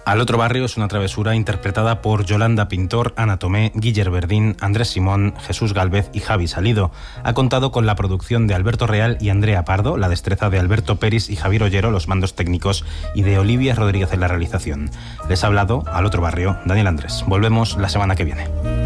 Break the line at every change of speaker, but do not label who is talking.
Al otro barrio es una travesura interpretada por Yolanda Pintor, Ana Tomé, Guiller Verdín, Andrés Simón, Jesús Galvez y Javi Salido. Ha contado con la producción de Alberto Real y Andrea Pardo, la destreza de Alberto Peris y Javier Ollero, los mandos técnicos, y de Olivia Rodríguez en la realización. Les ha hablado, al otro barrio, Daniel Andrés. Volvemos la semana que viene.